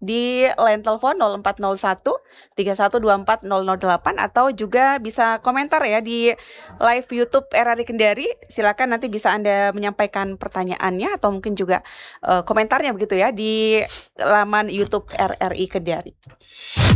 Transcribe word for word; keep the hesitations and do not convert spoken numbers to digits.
di line telepon nol empat nol satu tiga satu dua empat nol nol delapan atau juga bisa komentar ya di live YouTube R R I Kendari. Silakan nanti bisa Anda menyampaikan pertanyaannya atau mungkin juga uh, komentarnya begitu ya di laman YouTube R R I Kendari.